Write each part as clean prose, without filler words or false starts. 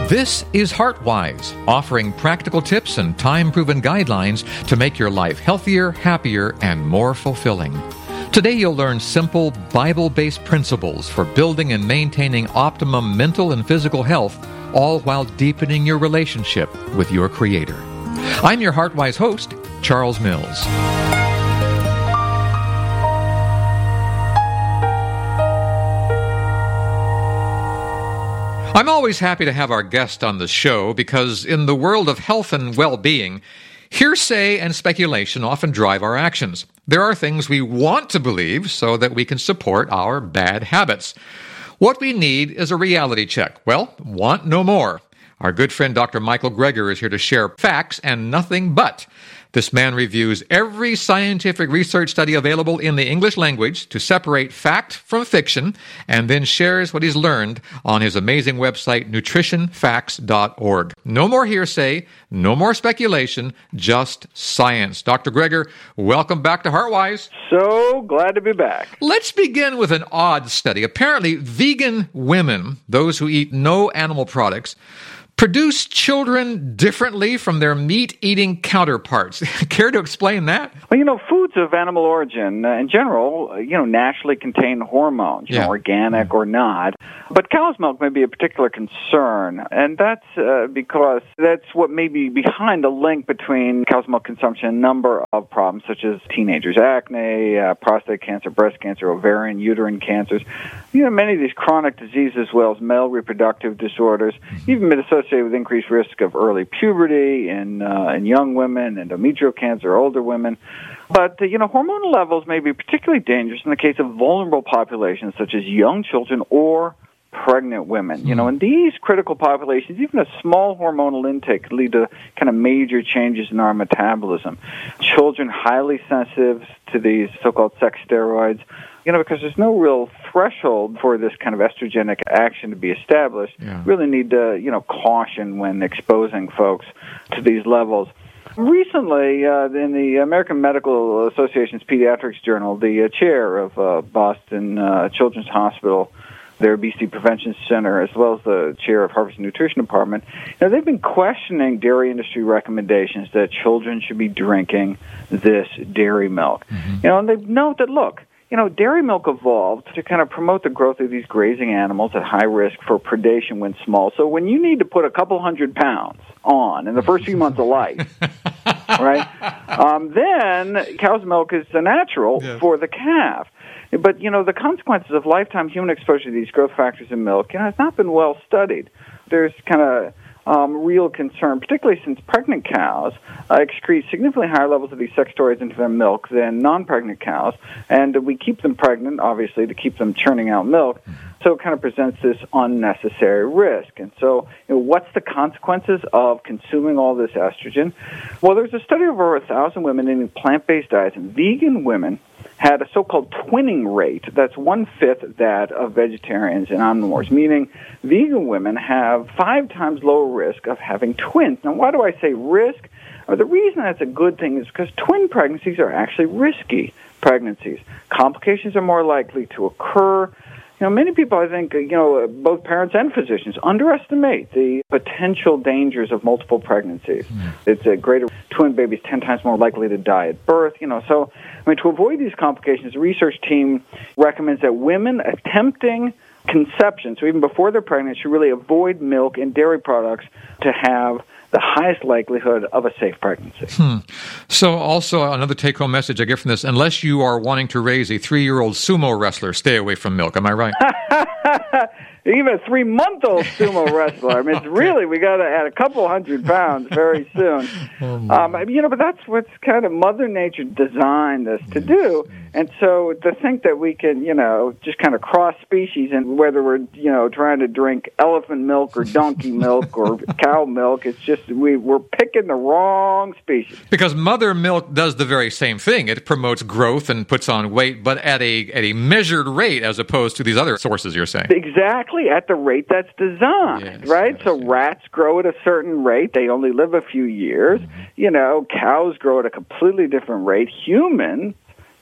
This is HeartWise, offering practical tips and time-proven guidelines to make your life healthier, happier, and more fulfilling. Today you'll learn simple, Bible-based principles for building and maintaining optimum mental and physical health, all while deepening your relationship with your Creator. I'm your HeartWise host, Charles Mills. I'm always happy to have our guest on the show because in the world of health and well-being, hearsay and speculation often drive our actions. There are things we want to believe so that we can support our bad habits. What we need is a reality check. Well, want no more. Our good friend Dr. Michael Greger is here to share facts and nothing but. This man reviews every scientific research study available in the English language to separate fact from fiction, and then shares what he's learned on his amazing website, nutritionfacts.org. No more hearsay, no more speculation, just science. Dr. Greger, welcome back to HeartWise. So glad to be back. Let's begin with an odd study. Apparently, vegan women, those who eat no animal products, produce children differently from their meat-eating counterparts. Care to explain that? Well, foods of animal origin, in general, naturally contain hormones, organic or not. But cow's milk may be a particular concern, and that's because that's what may be behind the link between cow's milk consumption and a number of problems, such as teenagers' acne, prostate cancer, breast cancer, ovarian, uterine cancers. Many of these chronic diseases, as well as male reproductive disorders, even been associated with increased risk of early puberty in young women, endometrial cancer, older women. But, hormonal levels may be particularly dangerous in the case of vulnerable populations such as young children or pregnant women. In these critical populations, even a small hormonal intake could lead to kind of major changes in our metabolism. Children highly sensitive to these so-called sex steroids, because there's no real threshold for this kind of estrogenic action to be established. Really need to, caution when exposing folks to these levels. Recently, in the American Medical Association's Pediatrics Journal, the chair of Boston Children's Hospital, their obesity prevention center, as well as the chair of Harvard's nutrition department, they've been questioning dairy industry recommendations that children should be drinking this dairy milk. And they note that, look, dairy milk evolved to kind of promote the growth of these grazing animals at high risk for predation when small. So when you need to put a couple 100 pounds on in the first few months of life, right, then cow's milk is the natural for the calf. But, the consequences of lifetime human exposure to these growth factors in milk, has not been well studied. There's kind of real concern, particularly since pregnant cows excrete significantly higher levels of these sex steroids into their milk than non-pregnant cows, and we keep them pregnant, obviously, to keep them churning out milk, so it kind of presents this unnecessary risk. And so, what's the consequences of consuming all this estrogen? Well, there's a study of over 1,000 women eating plant-based diets, and vegan women had a so-called twinning rate that's 1/5 that of vegetarians and omnivores, meaning vegan women have 5 times lower risk of having twins. Now, why do I say risk? The reason that's a good thing is because twin pregnancies are actually risky pregnancies. Complications are more likely to occur. Many people, I think, both parents and physicians underestimate the potential dangers of multiple pregnancies. It's a greater twin babies 10 times more likely to die at birth. So, to avoid these complications, the research team recommends that women attempting conception, so even before they're pregnant, should really avoid milk and dairy products to have the highest likelihood of a safe pregnancy. So also another take-home message I get from this, unless you are wanting to raise a 3-year-old sumo wrestler, stay away from milk. Am I right? Even a 3-month-old sumo wrestler. I mean, it's really, we got to add a couple 100 pounds very soon. But that's what's kind of Mother Nature designed us to do. And so to think that we can, just kind of cross species, and whether we're, trying to drink elephant milk or donkey milk or cow milk, it's just we're picking the wrong species. Because mother milk does the very same thing. It promotes growth and puts on weight, but at a measured rate as opposed to these other sources you're saying. Exactly, at the rate that's designed, right? So rats grow at a certain rate. They only live a few years. Cows grow at a completely different rate. Humans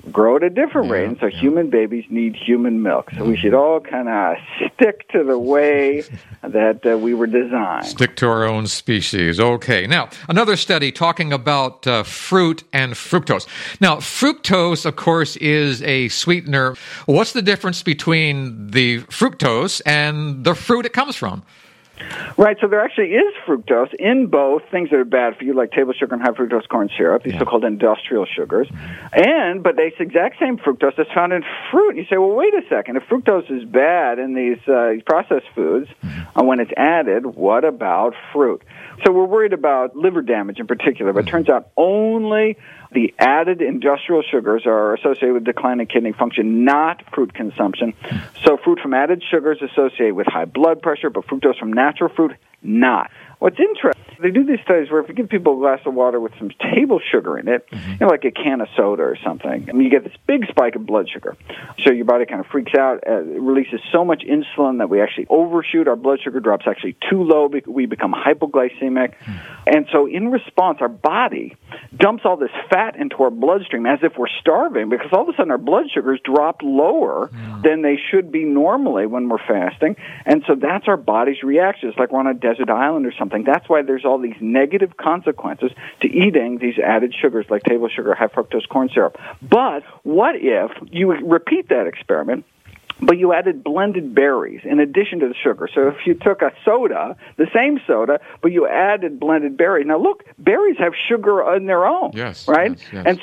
grow at a different rate, and so human babies need human milk. So we should all kind of stick to the way that we were designed. Stick to our own species. Okay. Now, another study talking about fruit and fructose. Now, fructose, of course, is a sweetener. What's the difference between the fructose and the fruit it comes from? Right, so there actually is fructose in both things that are bad for you, like table sugar and high fructose corn syrup, these so-called industrial sugars. But this exact same fructose is found in fruit. And you say, well, wait a second. If fructose is bad in these processed foods, when it's added, what about fruit? So we're worried about liver damage in particular, but it turns out only the added industrial sugars are associated with decline in kidney function, not fruit consumption. So fruit from added sugars associated with high blood pressure, but fructose from natural fruit, not. What's interesting, they do these studies where if you give people a glass of water with some table sugar in it, like a can of soda or something, you get this big spike of blood sugar. So your body kind of freaks out, it releases so much insulin that we actually overshoot. Our blood sugar drops actually too low. We become hypoglycemic. And so in response, our body dumps all this fat into our bloodstream as if we're starving, because all of a sudden our blood sugars drop lower than they should be normally when we're fasting. And so that's our body's reaction. It's like we're on a desert island or something. That's why there's all these negative consequences to eating these added sugars like table sugar, high fructose corn syrup. But what if you repeat that experiment, but you added blended berries in addition to the sugar? So if you took a soda, the same soda, but you added blended berries. Now look, berries have sugar on their own, right? Yes. And